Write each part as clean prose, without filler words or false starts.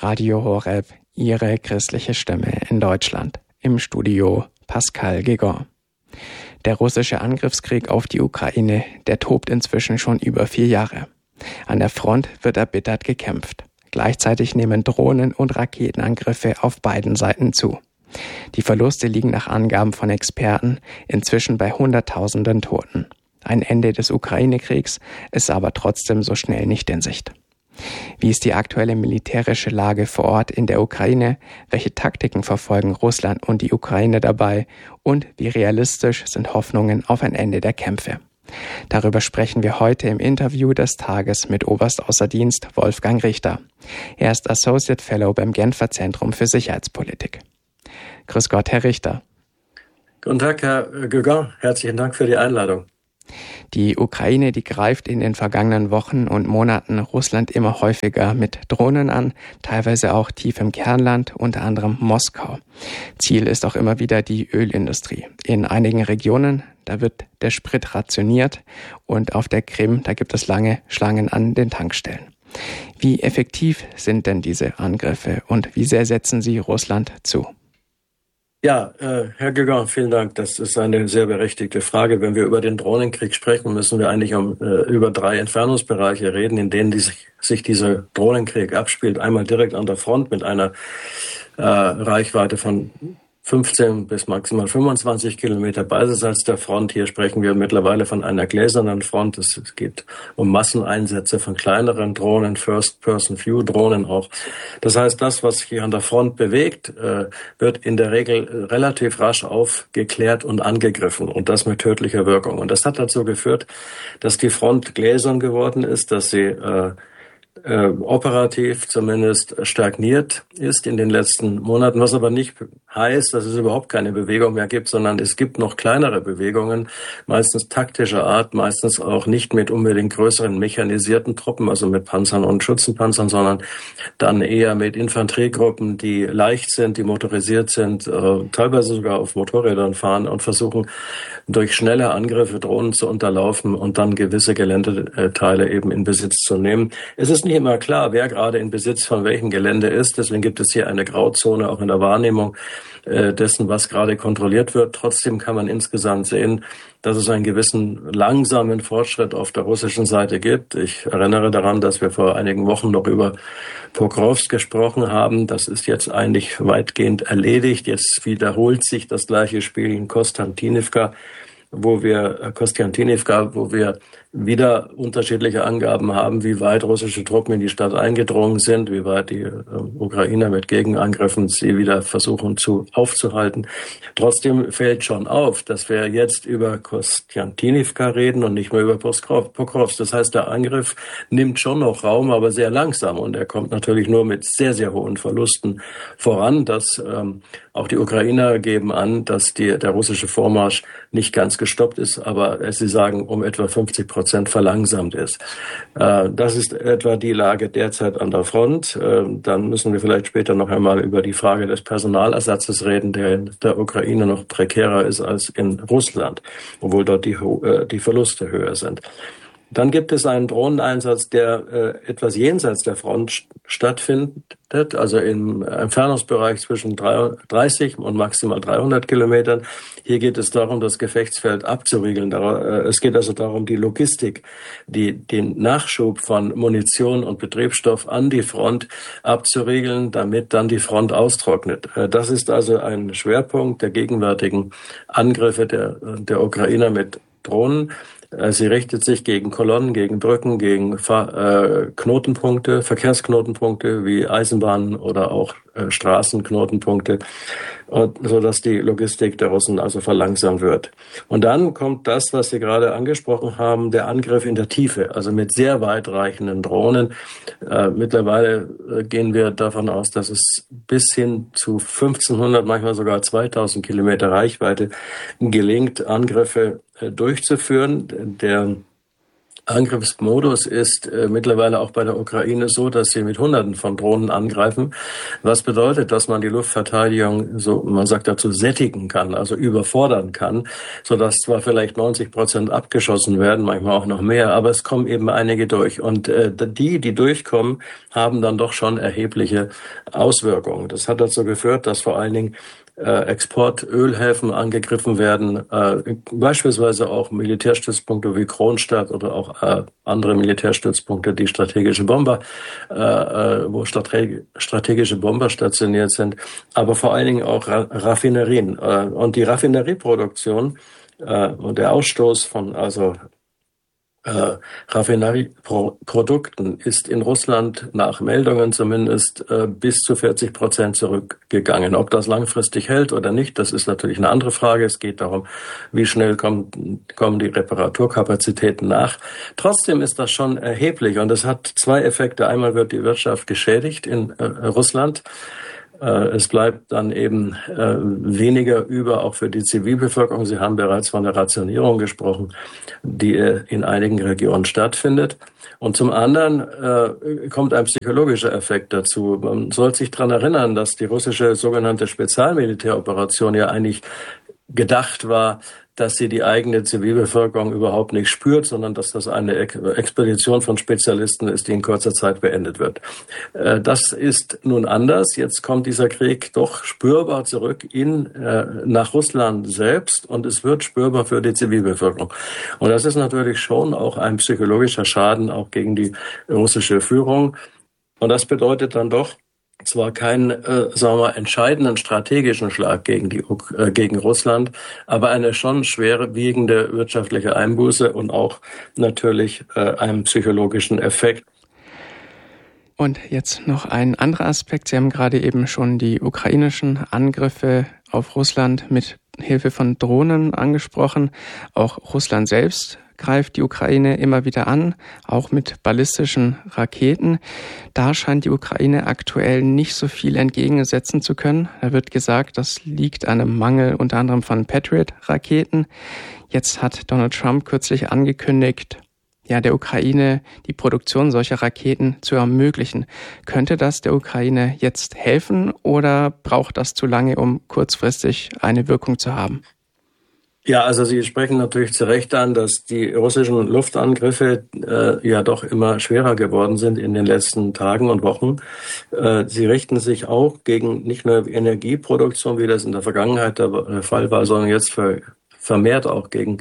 Radio Horeb, Ihre christliche Stimme in Deutschland. Im Studio Pascal Gegon. Der russische Angriffskrieg auf die Ukraine, der tobt inzwischen schon über 4 Jahre. An der Front wird erbittert gekämpft. Gleichzeitig nehmen Drohnen- und Raketenangriffe auf beiden Seiten zu. Die Verluste liegen nach Angaben von Experten inzwischen bei Hunderttausenden Toten. Ein Ende des Ukraine-Kriegs ist aber trotzdem so schnell nicht in Sicht. Wie ist die aktuelle militärische Lage vor Ort in der Ukraine? Welche Taktiken verfolgen Russland und die Ukraine dabei? Und wie realistisch sind Hoffnungen auf ein Ende der Kämpfe? Darüber sprechen wir heute im Interview des Tages mit Oberst außer Dienst Wolfgang Richter. Er ist Associate Fellow beim Genfer Zentrum für Sicherheitspolitik. Grüß Gott, Herr Richter. Guten Tag, Herr Gegon. Herzlichen Dank für die Einladung. Die Ukraine, die greift in den vergangenen Wochen und Monaten Russland immer häufiger mit Drohnen an, teilweise auch tief im Kernland, unter anderem Moskau. Ziel ist auch immer wieder die Ölindustrie. In einigen Regionen, da wird der Sprit rationiert und auf der Krim, da gibt es lange Schlangen an den Tankstellen. Wie effektiv sind denn diese Angriffe und wie sehr setzen sie Russland zu? Ja, Herr Gegon, vielen Dank. Das ist eine sehr berechtigte Frage. Wenn wir über den Drohnenkrieg sprechen, müssen wir eigentlich über 3 Entfernungsbereiche reden, in denen sich dieser Drohnenkrieg abspielt. Einmal direkt an der Front mit einer Reichweite von 15 bis maximal 25 Kilometer beiseits der Front. Hier sprechen wir mittlerweile von einer gläsernen Front. Es geht um Masseneinsätze von kleineren Drohnen, First-Person-View-Drohnen auch. Das heißt, das, was sich hier an der Front bewegt, wird in der Regel relativ rasch aufgeklärt und angegriffen und das mit tödlicher Wirkung. Und das hat dazu geführt, dass die Front gläsern geworden ist, dass sie operativ zumindest stagniert ist in den letzten Monaten, was aber nicht heißt, dass es überhaupt keine Bewegung mehr gibt, sondern es gibt noch kleinere Bewegungen, meistens taktischer Art, meistens auch nicht mit unbedingt größeren mechanisierten Truppen, also mit Panzern und Schützenpanzern, sondern dann eher mit Infanteriegruppen, die leicht sind, die motorisiert sind, teilweise sogar auf Motorrädern fahren und versuchen, durch schnelle Angriffe Drohnen zu unterlaufen und dann gewisse Geländeteile eben in Besitz zu nehmen. Es ist nicht immer klar, wer gerade in Besitz von welchem Gelände ist. Deswegen gibt es hier eine Grauzone auch in der Wahrnehmung dessen, was gerade kontrolliert wird. Trotzdem kann man insgesamt sehen, dass es einen gewissen langsamen Fortschritt auf der russischen Seite gibt. Ich erinnere daran, dass wir vor einigen Wochen noch über Pokrovsk gesprochen haben. Das ist jetzt eigentlich weitgehend erledigt. Jetzt wiederholt sich das gleiche Spiel in Kostantinivka, wo wir wieder unterschiedliche Angaben haben, wie weit russische Truppen in die Stadt eingedrungen sind, wie weit die Ukrainer mit Gegenangriffen sie wieder versuchen aufzuhalten. Trotzdem fällt schon auf, dass wir jetzt über Kostantinivka reden und nicht mehr über Pokrovsk. Das heißt, der Angriff nimmt schon noch Raum, aber sehr langsam und er kommt natürlich nur mit sehr, sehr hohen Verlusten voran. Auch die Ukrainer geben an, dass der russische Vormarsch nicht ganz gestoppt ist, aber sie sagen, um etwa 50% verlangsamt ist. Das ist etwa die Lage derzeit an der Front. Dann müssen wir vielleicht später noch einmal über die Frage des Personalersatzes reden, der in der Ukraine noch prekärer ist als in Russland, obwohl dort die Verluste höher sind. Dann gibt es einen Drohneneinsatz, der etwas jenseits der Front stattfindet, also im Entfernungsbereich zwischen 30 und maximal 300 Kilometern. Hier geht es darum, das Gefechtsfeld abzuriegeln. Es geht also darum, die Logistik, den Nachschub von Munition und Betriebsstoff an die Front abzuriegeln, damit dann die Front austrocknet. Das ist also ein Schwerpunkt der gegenwärtigen Angriffe der Ukrainer mit Drohnen. Sie richtet sich gegen Kolonnen, gegen Brücken, gegen Knotenpunkte, Verkehrsknotenpunkte wie Eisenbahnen oder auch Straßenknotenpunkte, so dass die Logistik der Russen also verlangsamt wird. Und dann kommt das, was Sie gerade angesprochen haben, der Angriff in der Tiefe, also mit sehr weitreichenden Drohnen. Mittlerweile gehen wir davon aus, dass es bis hin zu 1500, manchmal sogar 2000 Kilometer Reichweite gelingt, Angriffe durchzuführen. Der Angriffsmodus ist mittlerweile auch bei der Ukraine so, dass sie mit Hunderten von Drohnen angreifen. Was bedeutet, dass man die Luftverteidigung, so man sagt dazu, sättigen kann, also überfordern kann, sodass zwar vielleicht 90% abgeschossen werden, manchmal auch noch mehr, aber es kommen eben einige durch. Und die durchkommen, haben dann doch schon erhebliche Auswirkungen. Das hat dazu geführt, dass vor allen Dingen Exportölhäfen angegriffen werden, beispielsweise auch Militärstützpunkte wie Kronstadt oder auch andere Militärstützpunkte, die strategische Bomber, wo strategische Bomber stationiert sind, aber vor allen Dingen auch Raffinerien. Und die Raffinerieproduktion und der Ausstoß von Raffinerieprodukten ist in Russland nach Meldungen zumindest bis zu 40% zurückgegangen. Ob das langfristig hält oder nicht, das ist natürlich eine andere Frage. Es geht darum, wie schnell kommen die Reparaturkapazitäten nach. Trotzdem ist das schon erheblich und es hat zwei Effekte. Einmal wird die Wirtschaft geschädigt in Russland. Es bleibt dann eben weniger über, auch für die Zivilbevölkerung. Sie haben bereits von der Rationierung gesprochen, die in einigen Regionen stattfindet. Und zum anderen kommt ein psychologischer Effekt dazu. Man soll sich daran erinnern, dass die russische sogenannte Spezialmilitäroperation ja eigentlich gedacht war, dass sie die eigene Zivilbevölkerung überhaupt nicht spürt, sondern dass das eine Expedition von Spezialisten ist, die in kurzer Zeit beendet wird. Das ist nun anders. Jetzt kommt dieser Krieg doch spürbar zurück nach Russland selbst und es wird spürbar für die Zivilbevölkerung. Und das ist natürlich schon auch ein psychologischer Schaden auch gegen die russische Führung. Und das bedeutet dann doch zwar keinen, entscheidenden strategischen Schlag gegen Russland, aber eine schon schwerwiegende wirtschaftliche Einbuße und auch natürlich einen psychologischen Effekt. Und jetzt noch ein anderer Aspekt. Sie haben gerade eben schon die ukrainischen Angriffe auf Russland mit Hilfe von Drohnen angesprochen. Auch Russland selbst greift die Ukraine immer wieder an, auch mit ballistischen Raketen. Da scheint die Ukraine aktuell nicht so viel entgegensetzen zu können. Da wird gesagt, das liegt an einem Mangel unter anderem von Patriot-Raketen. Jetzt hat Donald Trump kürzlich angekündigt, der Ukraine die Produktion solcher Raketen zu ermöglichen. Könnte das der Ukraine jetzt helfen oder braucht das zu lange, um kurzfristig eine Wirkung zu haben? Ja, also Sie sprechen natürlich zu Recht an, dass die russischen Luftangriffe ja doch immer schwerer geworden sind in den letzten Tagen und Wochen. Sie richten sich auch gegen nicht nur Energieproduktion, wie das in der Vergangenheit der Fall war, sondern jetzt vermehrt auch gegen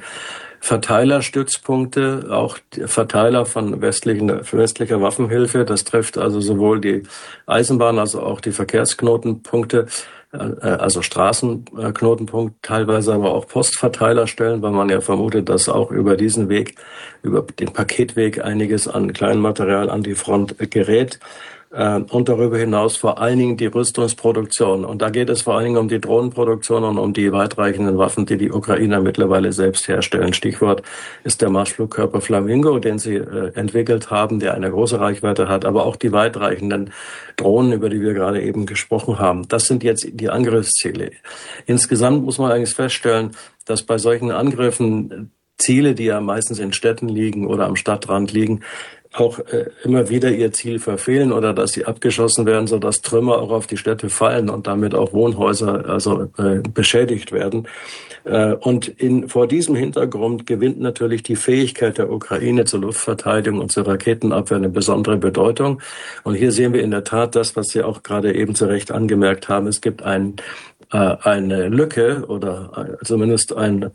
Verteilerstützpunkte, auch Verteiler von westlicher Waffenhilfe. Das trifft also sowohl die Eisenbahn als auch die Verkehrsknotenpunkte, also Straßenknotenpunkt, teilweise aber auch Postverteilerstellen, weil man ja vermutet, dass auch über diesen Weg, über den Paketweg einiges an Kleinmaterial an die Front gerät. Und darüber hinaus vor allen Dingen die Rüstungsproduktion. Und da geht es vor allen Dingen um die Drohnenproduktion und um die weitreichenden Waffen, die die Ukrainer mittlerweile selbst herstellen. Stichwort ist der Marschflugkörper Flamingo, den sie entwickelt haben, der eine große Reichweite hat, aber auch die weitreichenden Drohnen, über die wir gerade eben gesprochen haben. Das sind jetzt die Angriffsziele. Insgesamt muss man eigentlich feststellen, dass bei solchen Angriffen Ziele, die ja meistens in Städten liegen oder am Stadtrand liegen, auch immer wieder ihr Ziel verfehlen oder dass sie abgeschossen werden, sodass Trümmer auch auf die Städte fallen und damit auch Wohnhäuser beschädigt werden. Und vor diesem Hintergrund gewinnt natürlich die Fähigkeit der Ukraine zur Luftverteidigung und zur Raketenabwehr eine besondere Bedeutung. Und hier sehen wir in der Tat das, was Sie auch gerade eben zu Recht angemerkt haben. Es gibt eine Lücke oder zumindest eine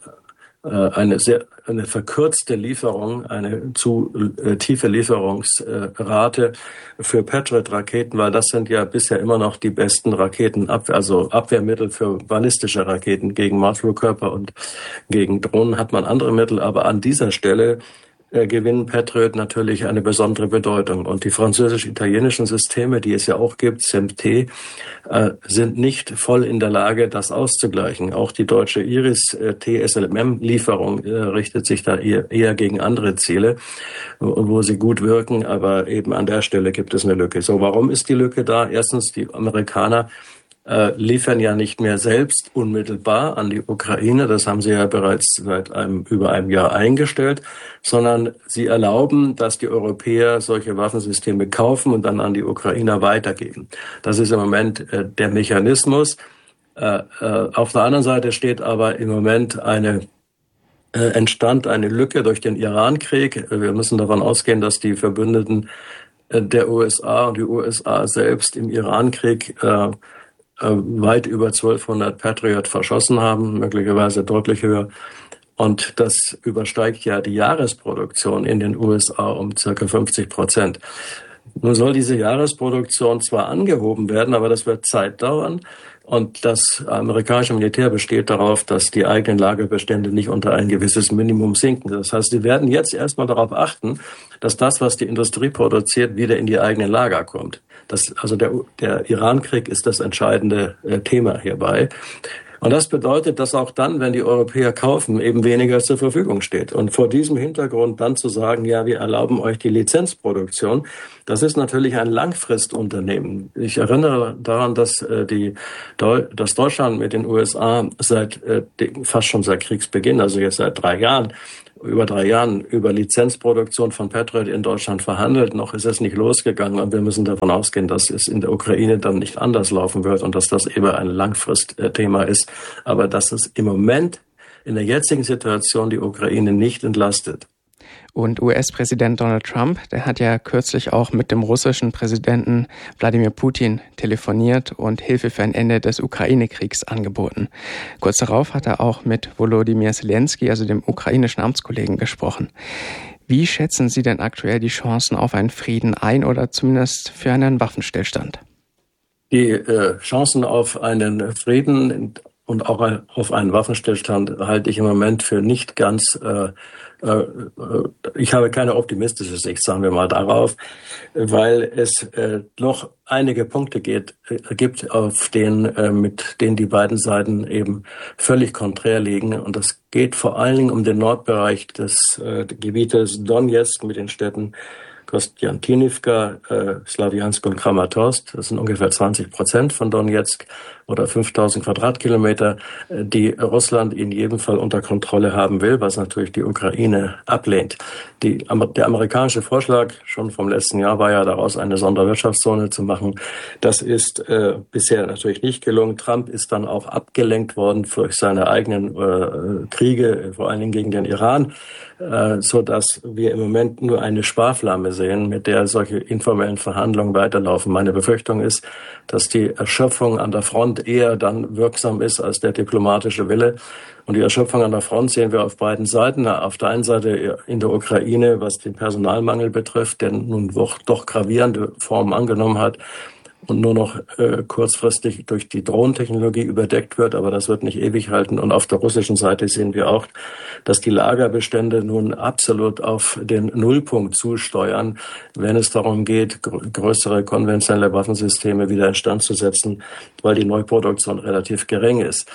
verkürzte Lieferung, eine zu tiefe Lieferungsrate für Patriot-Raketen, weil das sind ja bisher immer noch die besten Abwehrmittel für ballistische Raketen. Gegen Marschflugkörper und gegen Drohnen hat man andere Mittel, aber an dieser Stelle gewinnen Patriot natürlich eine besondere Bedeutung. Und die französisch-italienischen Systeme, die es ja auch gibt, CMT, sind nicht voll in der Lage, das auszugleichen. Auch die deutsche Iris-T-SLM-Lieferung richtet sich da eher gegen andere Ziele, wo sie gut wirken, aber eben an der Stelle gibt es eine Lücke. So, warum ist die Lücke da? Erstens, die Amerikaner liefern ja nicht mehr selbst unmittelbar an die Ukraine, das haben sie ja bereits seit über einem Jahr eingestellt, sondern sie erlauben, dass die Europäer solche Waffensysteme kaufen und dann an die Ukrainer weitergeben. Das ist im Moment der Mechanismus. Auf der anderen Seite steht aber im Moment entstand eine Lücke durch den Irankrieg. Wir müssen davon ausgehen, dass die Verbündeten der USA und die USA selbst im Irankrieg weit über 1200 Patriot verschossen haben, möglicherweise deutlich höher. Und das übersteigt ja die Jahresproduktion in den USA um circa 50%. Nun soll diese Jahresproduktion zwar angehoben werden, aber das wird Zeit dauern. Und das amerikanische Militär besteht darauf, dass die eigenen Lagerbestände nicht unter ein gewisses Minimum sinken. Das heißt, sie werden jetzt erstmal darauf achten, dass das, was die Industrie produziert, wieder in die eigenen Lager kommt. Also der Irankrieg ist das entscheidende Thema hierbei. Und das bedeutet, dass auch dann, wenn die Europäer kaufen, eben weniger zur Verfügung steht. Und vor diesem Hintergrund dann zu sagen, ja, wir erlauben euch die Lizenzproduktion, das ist natürlich ein Langfristunternehmen. Ich erinnere daran, dass Deutschland mit den USA fast schon seit Kriegsbeginn, also jetzt seit über 3 Jahren über Lizenzproduktion von Patriot in Deutschland verhandelt. Noch ist es nicht losgegangen, und wir müssen davon ausgehen, dass es in der Ukraine dann nicht anders laufen wird und dass das eben ein Langfristthema ist. Aber dass es im Moment in der jetzigen Situation die Ukraine nicht entlastet. Und US-Präsident Donald Trump, der hat ja kürzlich auch mit dem russischen Präsidenten Wladimir Putin telefoniert und Hilfe für ein Ende des Ukraine-Kriegs angeboten. Kurz darauf hat er auch mit Volodymyr Zelensky, also dem ukrainischen Amtskollegen, gesprochen. Wie schätzen Sie denn aktuell die Chancen auf einen Frieden ein oder zumindest für einen Waffenstillstand? Die Chancen auf einen Frieden und auch auf einen Waffenstillstand halte ich im Moment für nicht ganz, ich habe keine optimistische Sicht, sagen wir mal darauf, weil es noch einige Punkte gibt, mit denen die beiden Seiten eben völlig konträr liegen. Und das geht vor allen Dingen um den Nordbereich des Gebietes Donetsk mit den Städten Kostjantinivka, Slawiansk und Kramatorsk. Das sind ungefähr 20% von Donetsk oder 5000 Quadratkilometer, die Russland in jedem Fall unter Kontrolle haben will, was natürlich die Ukraine ablehnt. Der amerikanische Vorschlag schon vom letzten Jahr war ja daraus eine Sonderwirtschaftszone zu machen. Das ist bisher natürlich nicht gelungen. Trump ist dann auch abgelenkt worden durch seine eigenen Kriege, vor allen Dingen gegen den Iran, so dass wir im Moment nur eine Sparflamme sehen, mit der solche informellen Verhandlungen weiterlaufen. Meine Befürchtung ist, dass die Erschöpfung an der Front eher dann wirksam ist als der diplomatische Wille. Und die Erschöpfung an der Front sehen wir auf beiden Seiten. Auf der einen Seite in der Ukraine, was den Personalmangel betrifft, der nun doch gravierende Formen angenommen hat und nur noch kurzfristig durch die Drohnentechnologie überdeckt wird, aber das wird nicht ewig halten. Und auf der russischen Seite sehen wir auch, dass die Lagerbestände nun absolut auf den Nullpunkt zusteuern, wenn es darum geht, größere konventionelle Waffensysteme wieder instand zu setzen, weil die Neuproduktion relativ gering ist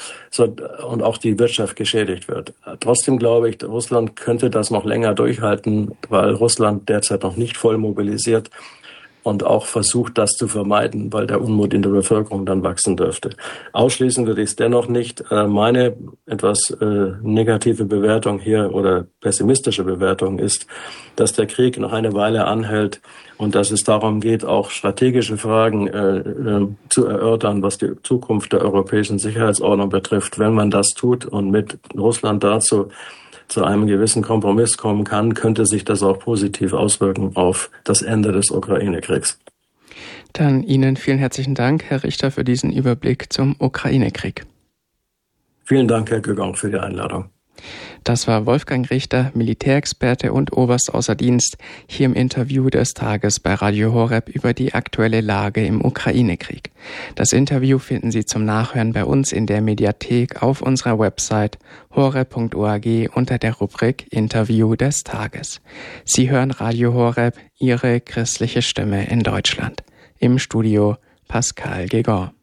und auch die Wirtschaft geschädigt wird. Trotzdem glaube ich, Russland könnte das noch länger durchhalten, weil Russland derzeit noch nicht voll mobilisiert und auch versucht, das zu vermeiden, weil der Unmut in der Bevölkerung dann wachsen dürfte. Ausschließen würde ich es dennoch nicht. Meine etwas negative Bewertung hier oder pessimistische Bewertung ist, dass der Krieg noch eine Weile anhält und dass es darum geht, auch strategische Fragen zu erörtern, was die Zukunft der europäischen Sicherheitsordnung betrifft. Wenn man das tut und mit Russland dazu zu einem gewissen Kompromiss kommen kann, könnte sich das auch positiv auswirken auf das Ende des Ukraine-Kriegs. Dann Ihnen vielen herzlichen Dank, Herr Richter, für diesen Überblick zum Ukraine-Krieg. Vielen Dank, Herr Gögong, für die Einladung. Das war Wolfgang Richter, Militärexperte und Oberst außer Dienst, hier im Interview des Tages bei Radio Horeb über die aktuelle Lage im Ukraine-Krieg. Das Interview finden Sie zum Nachhören bei uns in der Mediathek auf unserer Website horeb.org unter der Rubrik Interview des Tages. Sie hören Radio Horeb, Ihre christliche Stimme in Deutschland. Im Studio Pascal Gegon.